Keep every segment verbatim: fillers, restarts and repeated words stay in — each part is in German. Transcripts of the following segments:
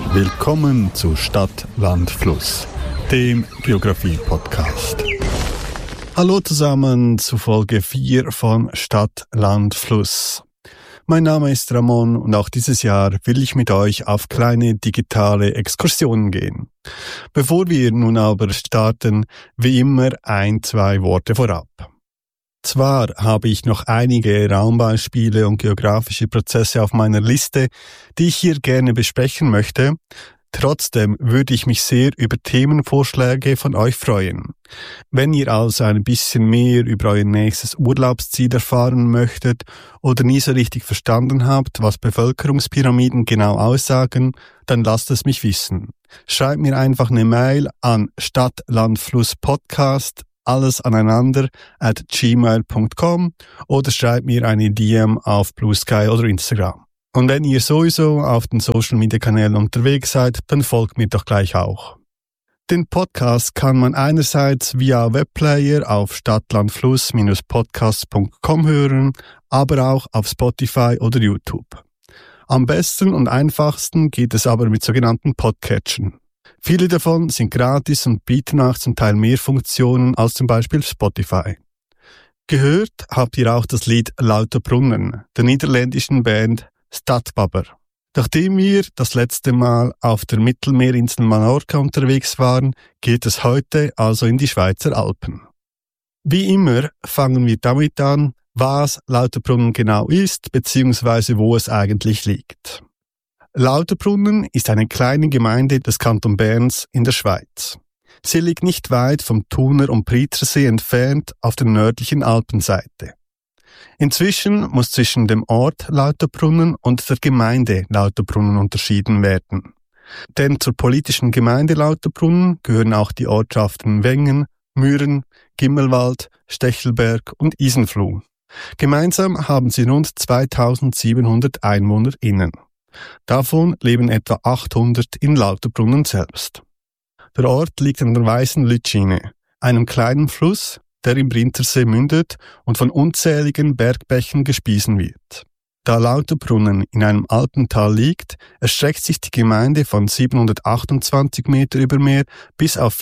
Willkommen zu Stadt, Land, Fluss, dem Geografie-Podcast. Hallo zusammen zu Folge vier von Stadt, Land, Fluss. Mein Name ist Ramon und auch dieses Jahr will ich mit euch auf kleine digitale Exkursionen gehen. Bevor wir nun aber starten, wie immer ein, zwei Worte vorab. Zwar habe ich noch einige Raumbeispiele und geografische Prozesse auf meiner Liste, die ich hier gerne besprechen möchte. Trotzdem würde ich mich sehr über Themenvorschläge von euch freuen. Wenn ihr also ein bisschen mehr über euer nächstes Urlaubsziel erfahren möchtet oder nie so richtig verstanden habt, was Bevölkerungspyramiden genau aussagen, dann lasst es mich wissen. Schreibt mir einfach eine Mail an stadtlandflusspodcast alles aneinander at gmail punkt com oder schreibt mir eine D M auf Blue Sky oder Instagram. Und wenn ihr sowieso auf den Social Media Kanälen unterwegs seid, dann folgt mir doch gleich auch. Den Podcast kann man einerseits via Webplayer auf stadtlandfluss podcast punkt com hören, aber auch auf Spotify oder YouTube. Am besten und einfachsten geht es aber mit sogenannten Podcatchern. Viele davon sind gratis und bieten auch zum Teil mehr Funktionen als zum Beispiel Spotify. Gehört habt ihr auch das Lied Lauterbrunnen der niederländischen Band Stadtbabber. Nachdem wir das letzte Mal auf der Mittelmeerinsel Mallorca unterwegs waren, geht es heute also in die Schweizer Alpen. Wie immer fangen wir damit an, was Lauterbrunnen genau ist bzw. wo es eigentlich liegt. Lauterbrunnen ist eine kleine Gemeinde des Kanton Berns in der Schweiz. Sie liegt nicht weit vom Thuner- und Prietzsee entfernt auf der nördlichen Alpenseite. Inzwischen muss zwischen dem Ort Lauterbrunnen und der Gemeinde Lauterbrunnen unterschieden werden. Denn zur politischen Gemeinde Lauterbrunnen gehören auch die Ortschaften Wengen, Mühren, Gimmelwald, Stechelberg und Isenfluh. Gemeinsam haben sie rund zweitausendsiebenhundert EinwohnerInnen. Davon leben etwa achthundert in Lauterbrunnen selbst. Der Ort liegt an der Weißen Lütschine, einem kleinen Fluss, der im Brintersee mündet und von unzähligen Bergbächen gespiesen wird. Da Lauterbrunnen in einem Alpental liegt, erstreckt sich die Gemeinde von siebenhundertachtundzwanzig Meter über Meer bis auf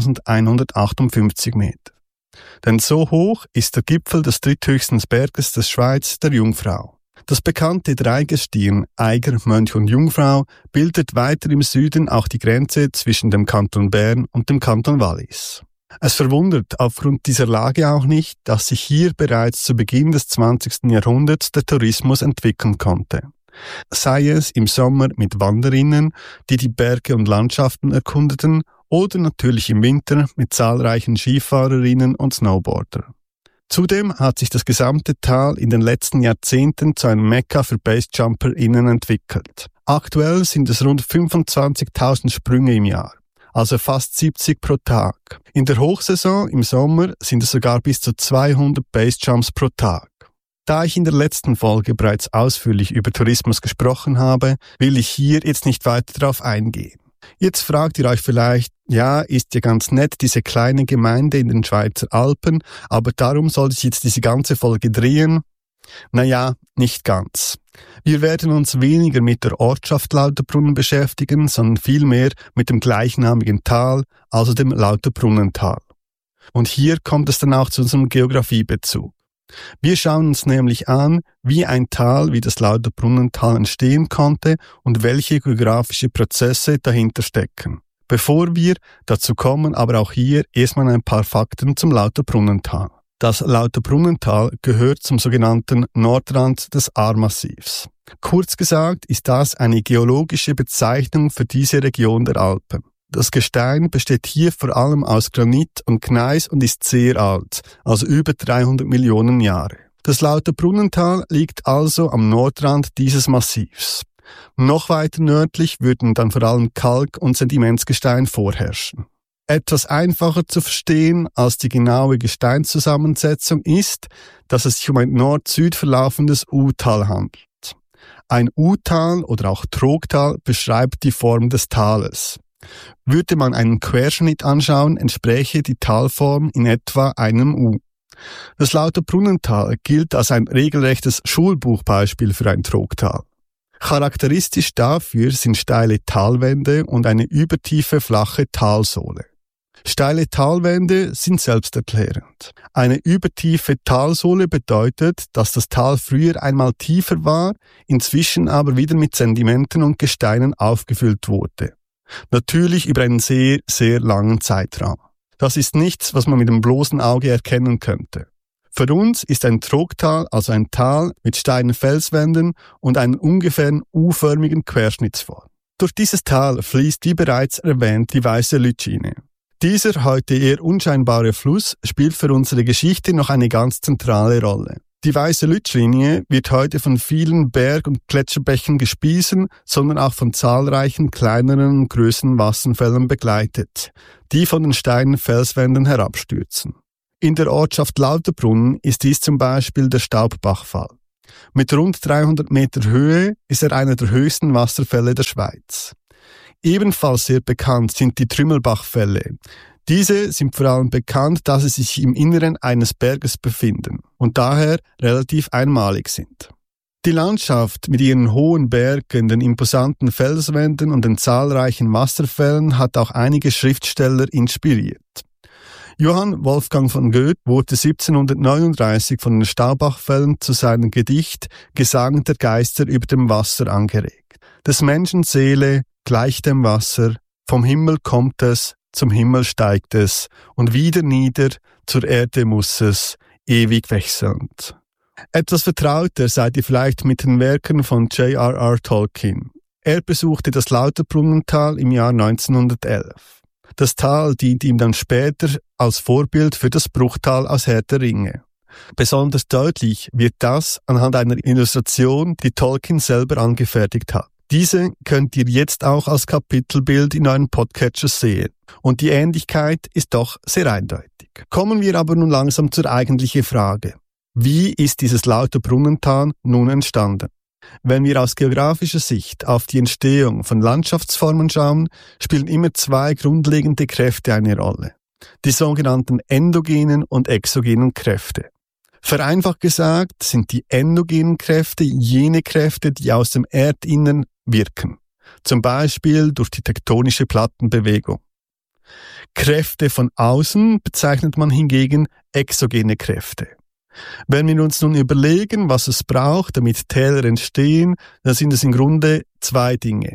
viertausendeinhundertachtundfünfzig Meter. Denn so hoch ist der Gipfel des dritthöchsten Berges der Schweiz, der Jungfrau. Das bekannte Dreigestirn Eiger, Mönch und Jungfrau bildet weiter im Süden auch die Grenze zwischen dem Kanton Bern und dem Kanton Wallis. Es verwundert aufgrund dieser Lage auch nicht, dass sich hier bereits zu Beginn des zwanzigsten Jahrhunderts der Tourismus entwickeln konnte. Sei es im Sommer mit Wanderinnen, die die Berge und Landschaften erkundeten, oder natürlich im Winter mit zahlreichen Skifahrerinnen und Snowboarder. Zudem hat sich das gesamte Tal in den letzten Jahrzehnten zu einem Mekka für BaseJumperInnen entwickelt. Aktuell sind es rund fünfundzwanzigtausend Sprünge im Jahr, also fast siebzig pro Tag. In der Hochsaison im Sommer sind es sogar bis zu zweihundert Basejumps pro Tag. Da ich in der letzten Folge bereits ausführlich über Tourismus gesprochen habe, will ich hier jetzt nicht weiter darauf eingehen. Jetzt fragt ihr euch vielleicht, ja, ist ja ganz nett, diese kleine Gemeinde in den Schweizer Alpen, aber darum soll ich jetzt diese ganze Folge drehen? Naja, nicht ganz. Wir werden uns weniger mit der Ortschaft Lauterbrunnen beschäftigen, sondern vielmehr mit dem gleichnamigen Tal, also dem Lauterbrunnental. Und hier kommt es dann auch zu unserem Geografiebezug. Wir schauen uns nämlich an, wie ein Tal wie das Lauterbrunnental entstehen konnte und welche geografische Prozesse dahinter stecken. Bevor wir dazu kommen, aber auch hier erstmal ein paar Fakten zum Lauterbrunnental. Das Lauterbrunnental gehört zum sogenannten Nordrand des Aarmassivs. Kurz gesagt ist das eine geologische Bezeichnung für diese Region der Alpen. Das Gestein besteht hier vor allem aus Granit und Gneis und ist sehr alt, also über dreihundert Millionen Jahre. Das Lauterbrunnental liegt also am Nordrand dieses Massivs. Noch weiter nördlich würden dann vor allem Kalk- und Sedimentsgestein vorherrschen. Etwas einfacher zu verstehen als die genaue Gesteinszusammensetzung ist, dass es sich um ein Nord-Süd verlaufendes U-Tal handelt. Ein U-Tal oder auch Trogtal beschreibt die Form des Tales. Würde man einen Querschnitt anschauen, entspräche die Talform in etwa einem U. Das Lauterbrunnental gilt als ein regelrechtes Schulbuchbeispiel für ein Trogtal. Charakteristisch dafür sind steile Talwände und eine übertiefe flache Talsohle. Steile Talwände sind selbsterklärend. Eine übertiefe Talsohle bedeutet, dass das Tal früher einmal tiefer war, inzwischen aber wieder mit Sedimenten und Gesteinen aufgefüllt wurde. Natürlich über einen sehr, sehr langen Zeitraum. Das ist nichts, was man mit dem bloßen Auge erkennen könnte. Für uns ist ein Trogtal also ein Tal mit steilen Felswänden und einer ungefähr U-förmigen Querschnittsform. Durch dieses Tal fließt, wie bereits erwähnt, die Weiße Lütschine. Dieser heute eher unscheinbare Fluss spielt für unsere Geschichte noch eine ganz zentrale Rolle. Die Weiße Lütschlinie wird heute von vielen Berg- und Gletscherbächen gespiesen, sondern auch von zahlreichen kleineren und größeren Wasserfällen begleitet, die von den steilen Felswänden herabstürzen. In der Ortschaft Lauterbrunnen ist dies zum Beispiel der Staubbachfall. Mit rund dreihundert Meter Höhe ist er einer der höchsten Wasserfälle der Schweiz. Ebenfalls sehr bekannt sind die Trümmelbachfälle. Diese sind vor allem bekannt, da sie sich im Inneren eines Berges befinden und daher relativ einmalig sind. Die Landschaft mit ihren hohen Bergen, den imposanten Felswänden und den zahlreichen Wasserfällen hat auch einige Schriftsteller inspiriert. Johann Wolfgang von Goethe wurde siebzehnhundertneununddreißig von den Staubbachfällen zu seinem Gedicht Gesang der Geister über dem Wasser angeregt. Des Menschen Seele gleich dem Wasser, vom Himmel kommt es, zum Himmel steigt es, und wieder nieder, zur Erde muss es, ewig wechselnd. Etwas vertrauter seid ihr vielleicht mit den Werken von J R R Tolkien. Er besuchte das Lauterbrunnental im Jahr neunzehnhundertelf. Das Tal dient ihm dann später als Vorbild für das Bruchtal aus Herr der Ringe. Besonders deutlich wird das anhand einer Illustration, die Tolkien selber angefertigt hat. Diese könnt ihr jetzt auch als Kapitelbild in euren Podcatchers sehen. Und die Ähnlichkeit ist doch sehr eindeutig. Kommen wir aber nun langsam zur eigentlichen Frage. Wie ist dieses Lauterbrunnental nun entstanden? Wenn wir aus geografischer Sicht auf die Entstehung von Landschaftsformen schauen, spielen immer zwei grundlegende Kräfte eine Rolle. Die sogenannten endogenen und exogenen Kräfte. Vereinfacht gesagt sind die endogenen Kräfte jene Kräfte, die aus dem Erdinnern wirken. Zum Beispiel durch die tektonische Plattenbewegung. Kräfte von außen bezeichnet man hingegen exogene Kräfte. Wenn wir uns nun überlegen, was es braucht, damit Täler entstehen, dann sind es im Grunde zwei Dinge.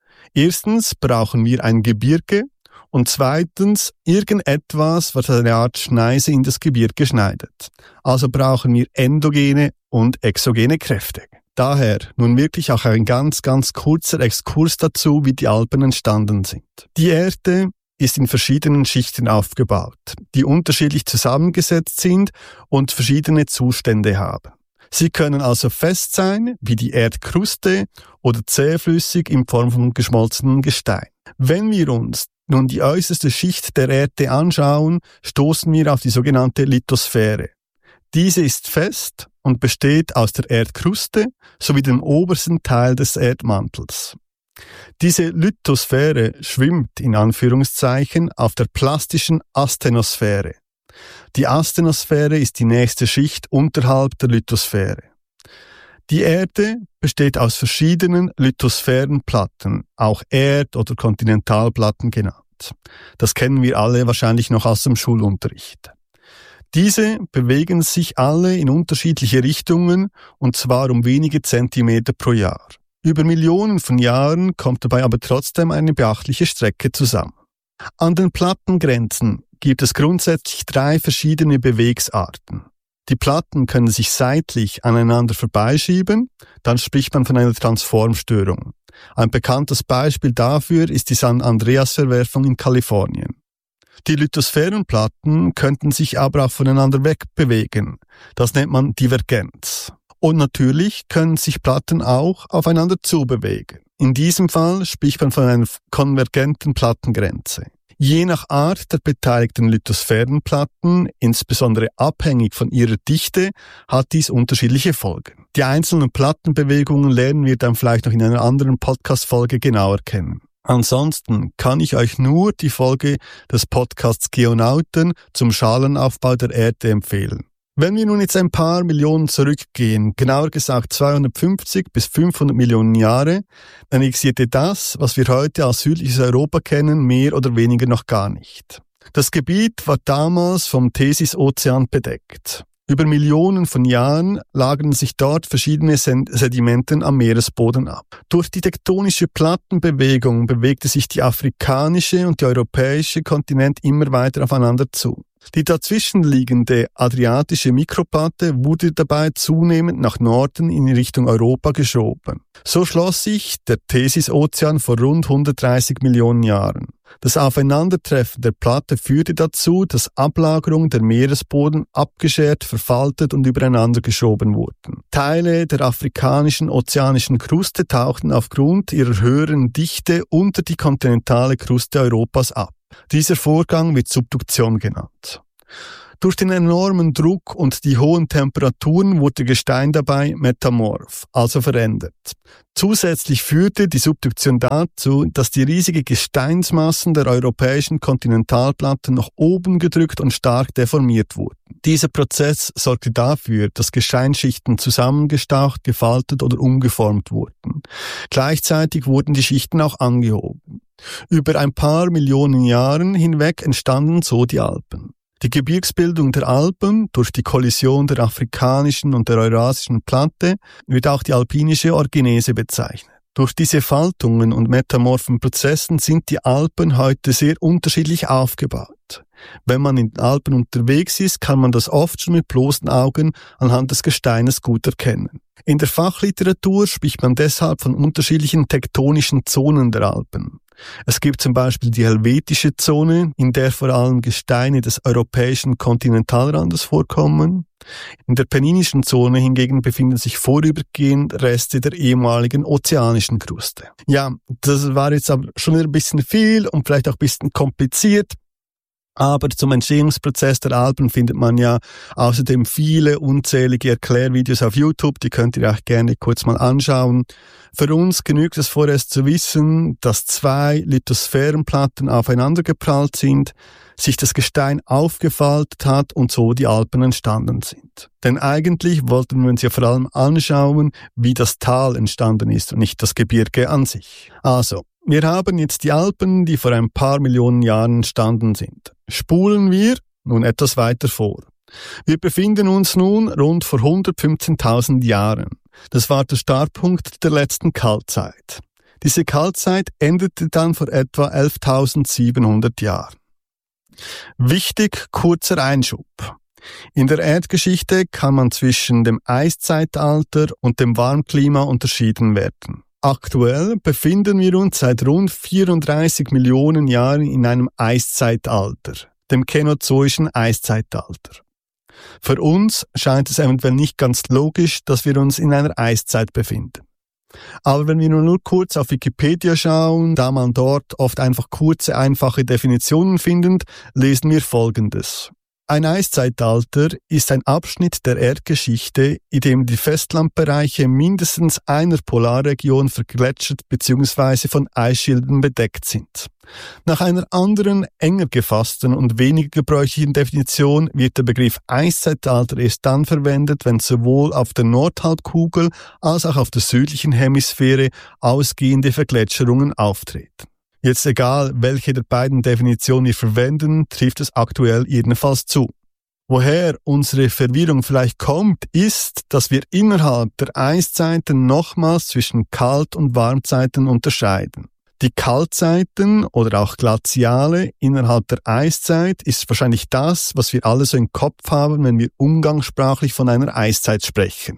Erstens brauchen wir ein Gebirge und zweitens irgendetwas, was eine Art Schneise in das Gebirge schneidet. Also brauchen wir endogene und exogene Kräfte. Daher nun wirklich auch ein ganz, ganz kurzer Exkurs dazu, wie die Alpen entstanden sind. Die Erde ist in verschiedenen Schichten aufgebaut, die unterschiedlich zusammengesetzt sind und verschiedene Zustände haben. Sie können also fest sein, wie die Erdkruste, oder zähflüssig in Form von geschmolzenem Gestein. Wenn wir uns nun die äußerste Schicht der Erde anschauen, stoßen wir auf die sogenannte Lithosphäre. Diese ist fest und besteht aus der Erdkruste sowie dem obersten Teil des Erdmantels. Diese Lithosphäre schwimmt in Anführungszeichen auf der plastischen Asthenosphäre. Die Asthenosphäre ist die nächste Schicht unterhalb der Lithosphäre. Die Erde besteht aus verschiedenen Lithosphärenplatten, auch Erd- oder Kontinentalplatten genannt. Das kennen wir alle wahrscheinlich noch aus dem Schulunterricht. Diese bewegen sich alle in unterschiedliche Richtungen und zwar um wenige Zentimeter pro Jahr. Über Millionen von Jahren kommt dabei aber trotzdem eine beachtliche Strecke zusammen. An den Plattengrenzen gibt es grundsätzlich drei verschiedene Bewegsarten. Die Platten können sich seitlich aneinander vorbeischieben, dann spricht man von einer Transformstörung. Ein bekanntes Beispiel dafür ist die San Andreas-Verwerfung in Kalifornien. Die Lithosphärenplatten könnten sich aber auch voneinander wegbewegen. Das nennt man Divergenz. Und natürlich können sich Platten auch aufeinander zubewegen. In diesem Fall spricht man von einer konvergenten Plattengrenze. Je nach Art der beteiligten Lithosphärenplatten, insbesondere abhängig von ihrer Dichte, hat dies unterschiedliche Folgen. Die einzelnen Plattenbewegungen lernen wir dann vielleicht noch in einer anderen Podcast-Folge genauer kennen. Ansonsten kann ich euch nur die Folge des Podcasts Geonauten zum Schalenaufbau der Erde empfehlen. Wenn wir nun jetzt ein paar Millionen zurückgehen, genauer gesagt zweihundertfünfzig bis fünfhundert Millionen Jahre, dann existierte das, was wir heute als südliches Europa kennen, mehr oder weniger noch gar nicht. Das Gebiet war damals vom Thesis-Ozean bedeckt. Über Millionen von Jahren lagerten sich dort verschiedene Sedimenten am Meeresboden ab. Durch die tektonische Plattenbewegung bewegte sich die afrikanische und die europäische Kontinent immer weiter aufeinander zu. Die dazwischenliegende adriatische Mikroplatte wurde dabei zunehmend nach Norden in Richtung Europa geschoben. So schloss sich der Thesis-Ozean vor rund hundertdreißig Millionen Jahren. Das Aufeinandertreffen der Platte führte dazu, dass Ablagerungen der Meeresboden abgeschert, verfaltet und übereinander geschoben wurden. Teile der afrikanischen ozeanischen Kruste tauchten aufgrund ihrer höheren Dichte unter die kontinentale Kruste Europas ab. Dieser Vorgang wird Subduktion genannt. Durch den enormen Druck und die hohen Temperaturen wurde Gestein dabei metamorph, also verändert. Zusätzlich führte die Subduktion dazu, dass die riesigen Gesteinsmassen der europäischen Kontinentalplatte nach oben gedrückt und stark deformiert wurden. Dieser Prozess sorgte dafür, dass Gesteinsschichten zusammengestaucht, gefaltet oder umgeformt wurden. Gleichzeitig wurden die Schichten auch angehoben. Über ein paar Millionen Jahren hinweg entstanden so die Alpen. Die Gebirgsbildung der Alpen durch die Kollision der afrikanischen und der eurasischen Platte wird auch die alpinische Orgenese bezeichnet. Durch diese Faltungen und metamorphen Prozessen sind die Alpen heute sehr unterschiedlich aufgebaut. Wenn man in den Alpen unterwegs ist, kann man das oft schon mit bloßen Augen anhand des Gesteines gut erkennen. In der Fachliteratur spricht man deshalb von unterschiedlichen tektonischen Zonen der Alpen. Es gibt zum Beispiel die helvetische Zone, in der vor allem Gesteine des europäischen Kontinentalrandes vorkommen. In der penninischen Zone hingegen befinden sich vorübergehend Reste der ehemaligen ozeanischen Kruste. Ja, das war jetzt aber schon ein bisschen viel und vielleicht auch ein bisschen kompliziert. Aber zum Entstehungsprozess der Alpen findet man ja außerdem viele unzählige Erklärvideos auf YouTube, die könnt ihr auch gerne kurz mal anschauen. Für uns genügt es vorerst zu wissen, dass zwei Lithosphärenplatten aufeinandergeprallt sind, sich das Gestein aufgefaltet hat und so die Alpen entstanden sind. Denn eigentlich wollten wir uns ja vor allem anschauen, wie das Tal entstanden ist und nicht das Gebirge an sich. Also, wir haben jetzt die Alpen, die vor ein paar Millionen Jahren entstanden sind. Spulen wir nun etwas weiter vor. Wir befinden uns nun rund vor hundertfünfzehntausend Jahren. Das war der Startpunkt der letzten Kaltzeit. Diese Kaltzeit endete dann vor etwa elftausendsiebenhundert Jahren. Wichtig, kurzer Einschub. In der Erdgeschichte kann man zwischen dem Eiszeitalter und dem Warmklima unterschieden werden. Aktuell befinden wir uns seit rund vierunddreißig Millionen Jahren in einem Eiszeitalter, dem Känozoischen Eiszeitalter. Für uns scheint es eventuell nicht ganz logisch, dass wir uns in einer Eiszeit befinden. Aber wenn wir nur kurz auf Wikipedia schauen, da man dort oft einfach kurze, einfache Definitionen findet, lesen wir Folgendes. Ein Eiszeitalter ist ein Abschnitt der Erdgeschichte, in dem die Festlandbereiche mindestens einer Polarregion vergletschert bzw. von Eisschilden bedeckt sind. Nach einer anderen, enger gefassten und weniger gebräuchlichen Definition wird der Begriff Eiszeitalter erst dann verwendet, wenn sowohl auf der Nordhalbkugel als auch auf der südlichen Hemisphäre ausgehende Vergletscherungen auftreten. Jetzt egal, welche der beiden Definitionen wir verwenden, trifft es aktuell jedenfalls zu. Woher unsere Verwirrung vielleicht kommt, ist, dass wir innerhalb der Eiszeiten nochmals zwischen Kalt- und Warmzeiten unterscheiden. Die Kaltzeiten oder auch Glaziale innerhalb der Eiszeit ist wahrscheinlich das, was wir alle so im Kopf haben, wenn wir umgangssprachlich von einer Eiszeit sprechen.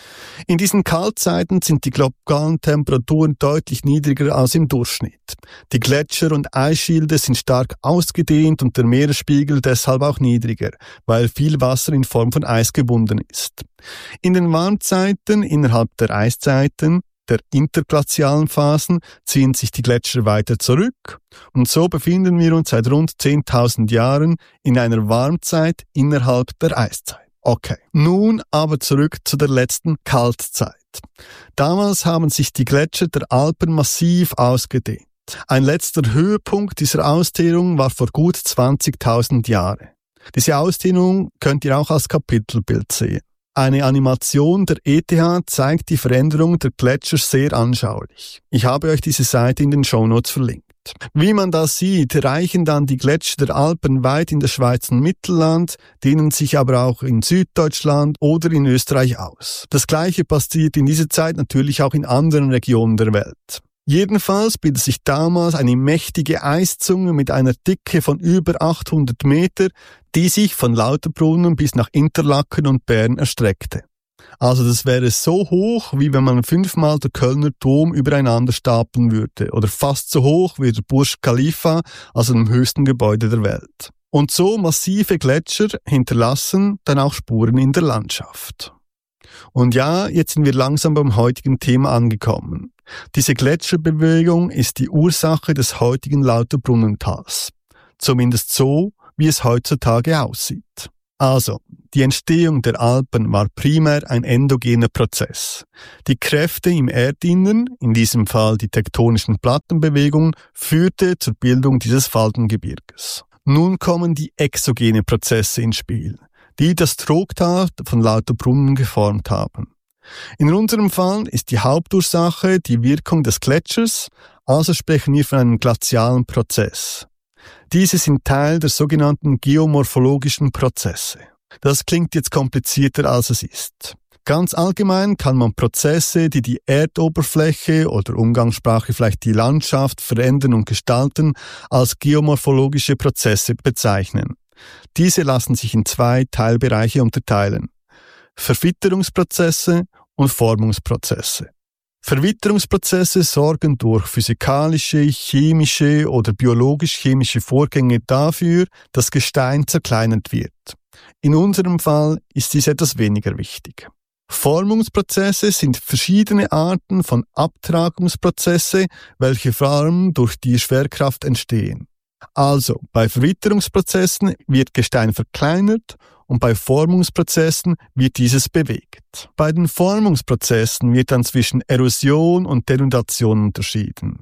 In diesen Kaltzeiten sind die globalen Temperaturen deutlich niedriger als im Durchschnitt. Die Gletscher und Eisschilde sind stark ausgedehnt und der Meeresspiegel deshalb auch niedriger, weil viel Wasser in Form von Eis gebunden ist. In den Warmzeiten innerhalb der Eiszeiten, der interglazialen Phasen, ziehen sich die Gletscher weiter zurück und so befinden wir uns seit rund zehntausend Jahren in einer Warmzeit innerhalb der Eiszeit. Okay, nun aber zurück zu der letzten Kaltzeit. Damals haben sich die Gletscher der Alpen massiv ausgedehnt. Ein letzter Höhepunkt dieser Ausdehnung war vor gut zwanzigtausend Jahren. Diese Ausdehnung könnt ihr auch als Kapitelbild sehen. Eine Animation der E T H zeigt die Veränderung der Gletscher sehr anschaulich. Ich habe euch diese Seite in den Shownotes verlinkt. Wie man da sieht, reichen dann die Gletscher der Alpen weit in der Schweiz und Mittelland, dehnen sich aber auch in Süddeutschland oder in Österreich aus. Das Gleiche passiert in dieser Zeit natürlich auch in anderen Regionen der Welt. Jedenfalls bildete sich damals eine mächtige Eiszunge mit einer Dicke von über achthundert Meter, die sich von Lauterbrunnen bis nach Interlaken und Bern erstreckte. Also das wäre so hoch, wie wenn man fünfmal der Kölner Dom übereinander stapeln würde, oder fast so hoch wie der Burj Khalifa, also dem höchsten Gebäude der Welt. Und so massive Gletscher hinterlassen dann auch Spuren in der Landschaft. Und ja, jetzt sind wir langsam beim heutigen Thema angekommen. Diese Gletscherbewegung ist die Ursache des heutigen Lauterbrunnentals. Zumindest so, wie es heutzutage aussieht. Also, die Entstehung der Alpen war primär ein endogener Prozess. Die Kräfte im Erdinnern, in diesem Fall die tektonischen Plattenbewegungen, führte zur Bildung dieses Faltengebirges. Nun kommen die exogenen Prozesse ins Spiel, die das Trogtal von Lauterbrunnen geformt haben. In unserem Fall ist die Hauptursache die Wirkung des Gletschers, also sprechen wir von einem glazialen Prozess. Diese sind Teil der sogenannten geomorphologischen Prozesse. Das klingt jetzt komplizierter, als es ist. Ganz allgemein kann man Prozesse, die die Erdoberfläche oder umgangssprachlich vielleicht die Landschaft verändern und gestalten, als geomorphologische Prozesse bezeichnen. Diese lassen sich in zwei Teilbereiche unterteilen: Verwitterungsprozesse und Formungsprozesse. Verwitterungsprozesse sorgen durch physikalische, chemische oder biologisch-chemische Vorgänge dafür, dass Gestein zerkleinert wird. In unserem Fall ist dies etwas weniger wichtig. Formungsprozesse sind verschiedene Arten von Abtragungsprozesse, welche vor allem durch die Schwerkraft entstehen. Also, bei Verwitterungsprozessen wird Gestein verkleinert und bei Formungsprozessen wird dieses bewegt. Bei den Formungsprozessen wird dann zwischen Erosion und Denudation unterschieden.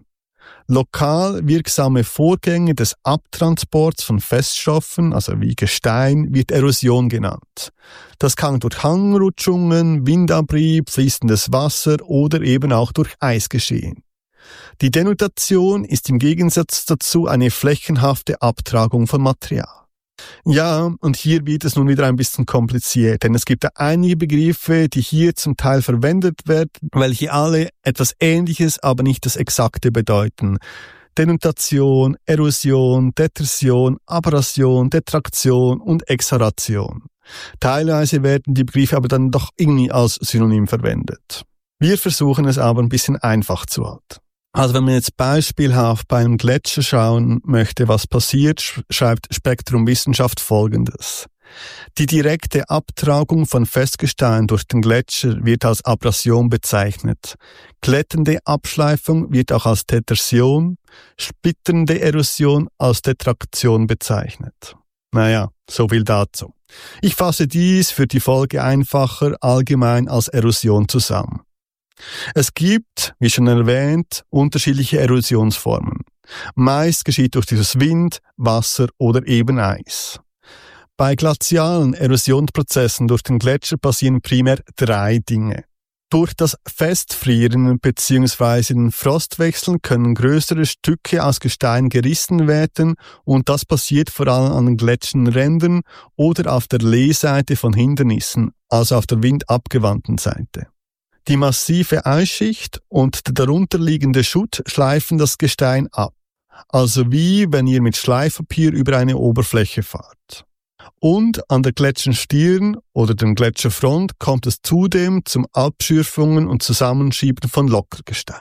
Lokal wirksame Vorgänge des Abtransports von Feststoffen, also wie Gestein, wird Erosion genannt. Das kann durch Hangrutschungen, Windabrieb, fließendes Wasser oder eben auch durch Eis geschehen. Die Denudation ist im Gegensatz dazu eine flächenhafte Abtragung von Material. Ja, und hier wird es nun wieder ein bisschen kompliziert, denn es gibt da einige Begriffe, die hier zum Teil verwendet werden, welche alle etwas Ähnliches, aber nicht das Exakte bedeuten. Denudation, Erosion, Detersion, Abrasion, Detraktion und Exharation. Teilweise werden die Begriffe aber dann doch irgendwie als Synonym verwendet. Wir versuchen es aber ein bisschen einfach zu halten. Also wenn man jetzt beispielhaft bei einem Gletscher schauen möchte, was passiert, schreibt Spektrum Wissenschaft Folgendes. Die direkte Abtragung von Festgestein durch den Gletscher wird als Abrasion bezeichnet. Glättende Abschleifung wird auch als Detersion, splitternde Erosion als Detraktion bezeichnet. Naja, so viel dazu. Ich fasse dies für die Folge einfacher allgemein als Erosion zusammen. Es gibt, wie schon erwähnt, unterschiedliche Erosionsformen. Meist geschieht durch dieses Wind, Wasser oder eben Eis. Bei glazialen Erosionsprozessen durch den Gletscher passieren primär drei Dinge. Durch das Festfrieren bzw. den Frostwechsel können größere Stücke aus Gestein gerissen werden und das passiert vor allem an den Gletscherrändern oder auf der Lehseite von Hindernissen, also auf der windabgewandten Seite. Die massive Eisschicht und der darunterliegende Schutt schleifen das Gestein ab, also wie wenn ihr mit Schleifpapier über eine Oberfläche fahrt. Und an der Gletscherstirn oder dem Gletscherfront kommt es zudem zum Abschürfungen und Zusammenschieben von Lockergestein.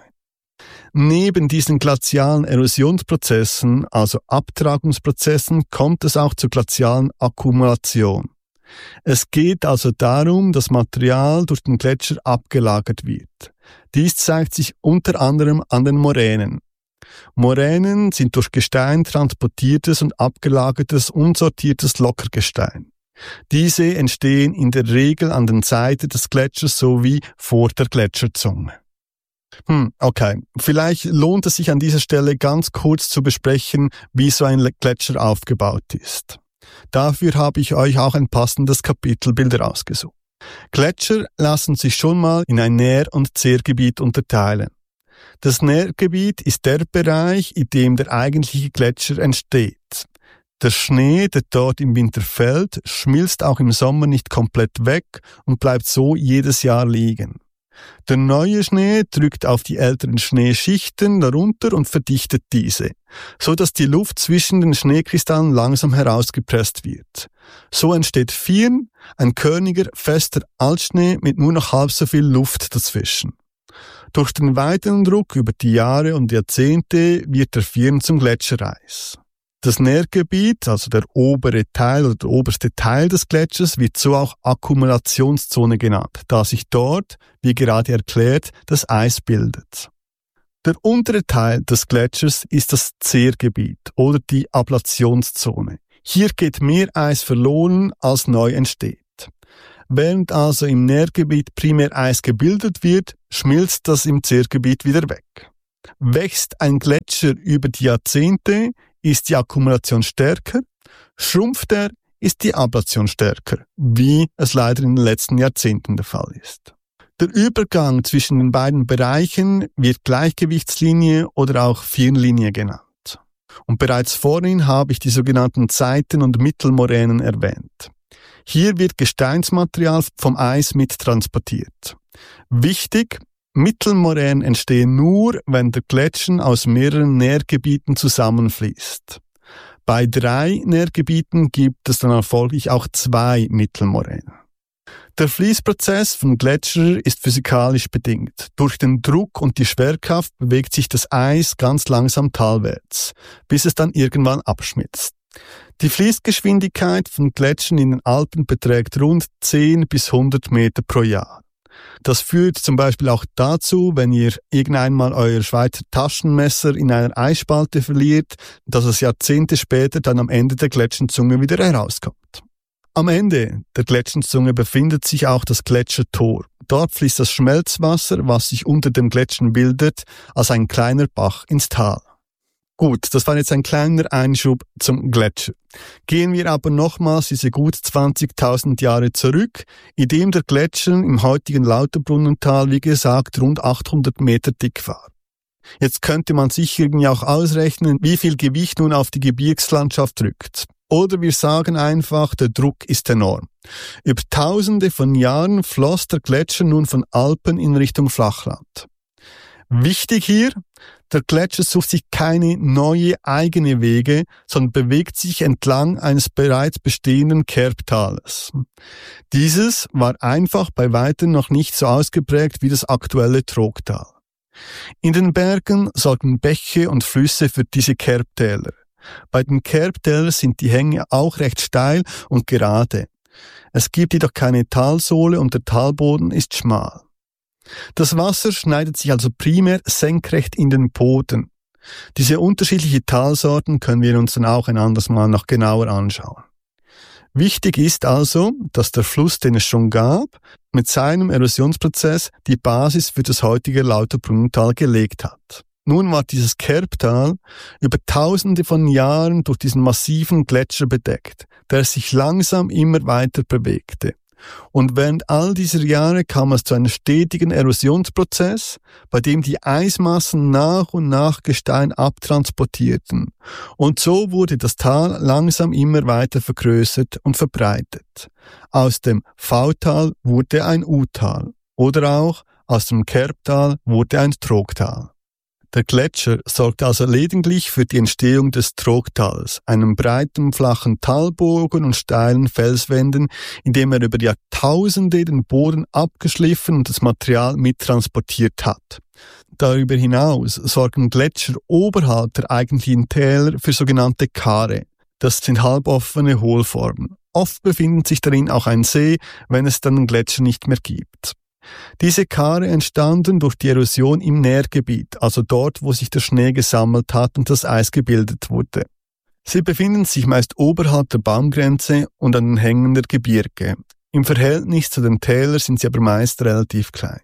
Neben diesen glazialen Erosionsprozessen, also Abtragungsprozessen, kommt es auch zur glazialen Akkumulation. Es geht also darum, dass Material durch den Gletscher abgelagert wird. Dies zeigt sich unter anderem an den Moränen. Moränen sind durch Gestein transportiertes und abgelagertes, unsortiertes Lockergestein. Diese entstehen in der Regel an den Seiten des Gletschers sowie vor der Gletscherzunge. Hm, okay. Vielleicht lohnt es sich an dieser Stelle ganz kurz zu besprechen, wie so ein Gletscher aufgebaut ist. Dafür habe ich euch auch ein passendes Kapitelbild rausgesucht. Gletscher lassen sich schon mal in ein Nähr- und Zehrgebiet unterteilen. Das Nährgebiet ist der Bereich, in dem der eigentliche Gletscher entsteht. Der Schnee, der dort im Winter fällt, schmilzt auch im Sommer nicht komplett weg und bleibt so jedes Jahr liegen. Der neue Schnee drückt auf die älteren Schneeschichten darunter und verdichtet diese, so dass die Luft zwischen den Schneekristallen langsam herausgepresst wird. So entsteht Firn, ein körniger, fester Altschnee mit nur noch halb so viel Luft dazwischen. Durch den weiteren Druck über die Jahre und Jahrzehnte wird der Firn zum Gletschereis. Das Nährgebiet, also der obere Teil oder der oberste Teil des Gletschers, wird so auch Akkumulationszone genannt, da sich dort, wie gerade erklärt, das Eis bildet. Der untere Teil des Gletschers ist das Zehrgebiet oder die Ablationszone. Hier geht mehr Eis verloren, als neu entsteht. Während also im Nährgebiet primär Eis gebildet wird, schmilzt das im Zehrgebiet wieder weg. Wächst ein Gletscher über die Jahrzehnte, ist die Akkumulation stärker, schrumpft er, ist die Ablation stärker, wie es leider in den letzten Jahrzehnten der Fall ist. Der Übergang zwischen den beiden Bereichen wird Gleichgewichtslinie oder auch Firnlinie genannt. Und bereits vorhin habe ich die sogenannten Seiten- und Mittelmoränen erwähnt. Hier wird Gesteinsmaterial vom Eis mittransportiert. Wichtig: Mittelmoränen entstehen nur, wenn der Gletscher aus mehreren Nährgebieten zusammenfließt. Bei drei Nährgebieten gibt es dann auch folglich auch zwei Mittelmoränen. Der Fließprozess von Gletscher ist physikalisch bedingt. Durch den Druck und die Schwerkraft bewegt sich das Eis ganz langsam talwärts, bis es dann irgendwann abschmilzt. Die Fließgeschwindigkeit von Gletschern in den Alpen beträgt rund zehn bis hundert Meter pro Jahr. Das führt zum Beispiel auch dazu, wenn ihr irgendeinmal euer Schweizer Taschenmesser in einer Eisspalte verliert, dass es Jahrzehnte später dann am Ende der Gletschenzunge wieder herauskommt. Am Ende der Gletschenzunge befindet sich auch das Gletschertor. Dort fließt das Schmelzwasser, was sich unter dem Gletscher bildet, als ein kleiner Bach ins Tal. Gut, das war jetzt ein kleiner Einschub zum Gletscher. Gehen wir aber nochmals diese gut zwanzigtausend Jahre zurück, in dem der Gletscher im heutigen Lauterbrunnental, wie gesagt, rund achthundert Meter dick war. Jetzt könnte man sich irgendwie auch ausrechnen, wie viel Gewicht nun auf die Gebirgslandschaft drückt. Oder wir sagen einfach, der Druck ist enorm. Über Tausende von Jahren floss der Gletscher nun von Alpen in Richtung Flachland. Wichtig hier: Der Gletscher sucht sich keine neue eigene Wege, sondern bewegt sich entlang eines bereits bestehenden Kerbtales. Dieses war einfach bei weitem noch nicht so ausgeprägt wie das aktuelle Trogtal. In den Bergen sorgen Bäche und Flüsse für diese Kerbtäler. Bei den Kerbtälern sind die Hänge auch recht steil und gerade. Es gibt jedoch keine Talsohle und der Talboden ist schmal. Das Wasser schneidet sich also primär senkrecht in den Boden. Diese unterschiedlichen Talsorten können wir uns dann auch ein anderes Mal noch genauer anschauen. Wichtig ist also, dass der Fluss, den es schon gab, mit seinem Erosionsprozess die Basis für das heutige Lauterbrunnental gelegt hat. Nun war dieses Kerbtal über Tausende von Jahren durch diesen massiven Gletscher bedeckt, der sich langsam immer weiter bewegte. Und während all dieser Jahre kam es zu einem stetigen Erosionsprozess, bei dem die Eismassen nach und nach Gestein abtransportierten. Und so wurde das Tal langsam immer weiter vergrößert und verbreitet. Aus dem V-Tal wurde ein U-Tal oder auch aus dem Kerbtal wurde ein Trogtal. Der Gletscher sorgt also lediglich für die Entstehung des Trogtals, einem breiten, flachen Talbogen und steilen Felswänden, in dem er über Jahrtausende den Boden abgeschliffen und das Material mittransportiert hat. Darüber hinaus sorgen Gletscher oberhalb der eigentlichen Täler für sogenannte Kare. Das sind halboffene Hohlformen. Oft befindet sich darin auch ein See, wenn es dann den Gletscher nicht mehr gibt. Diese Kare entstanden durch die Erosion im Nährgebiet, also dort, wo sich der Schnee gesammelt hat und das Eis gebildet wurde. Sie befinden sich meist oberhalb der Baumgrenze und an den Hängen der Gebirge. Im Verhältnis zu den Tälern sind sie aber meist relativ klein.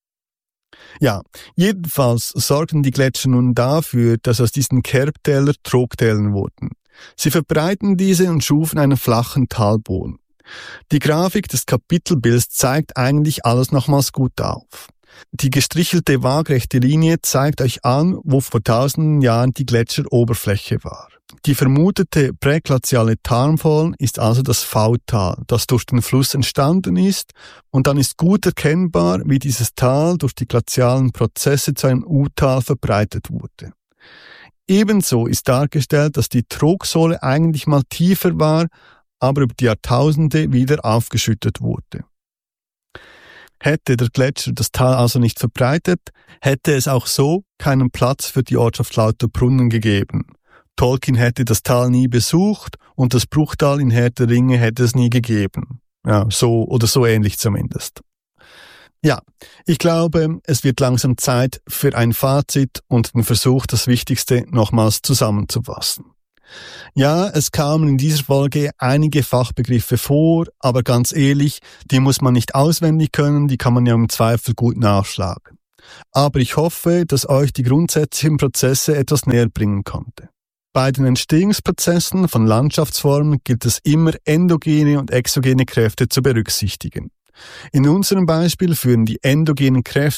Ja, jedenfalls sorgten die Gletscher nun dafür, dass aus diesen Kerbtälern Trogtälern wurden. Sie verbreiten diese und schufen einen flachen Talboden. Die Grafik des Kapitelbilds zeigt eigentlich alles nochmals gut auf. Die gestrichelte waagrechte Linie zeigt euch an, wo vor tausenden Jahren die Gletscheroberfläche war. Die vermutete präglaziale Tarnfallen ist also das V-Tal, das durch den Fluss entstanden ist, und dann ist gut erkennbar, wie dieses Tal durch die glazialen Prozesse zu einem U-Tal verbreitet wurde. Ebenso ist dargestellt, dass die Trogsohle eigentlich mal tiefer war, aber über die Jahrtausende wieder aufgeschüttet wurde. Hätte der Gletscher das Tal also nicht verbreitet, hätte es auch so keinen Platz für die Ortschaft Lauterbrunnen gegeben. Tolkien hätte das Tal nie besucht und das Bruchtal in Herr der Ringe hätte es nie gegeben. Ja, so oder so ähnlich zumindest. Ja, ich glaube, es wird langsam Zeit für ein Fazit und den Versuch, das Wichtigste nochmals zusammenzufassen. Ja, es kamen in dieser Folge einige Fachbegriffe vor, aber ganz ehrlich, die muss man nicht auswendig können, die kann man ja im Zweifel gut nachschlagen. Aber ich hoffe, dass euch die grundsätzlichen Prozesse etwas näher bringen konnte. Bei den Entstehungsprozessen von Landschaftsformen gilt es immer, endogene und exogene Kräfte zu berücksichtigen. In unserem Beispiel führen die endogenen Kräfte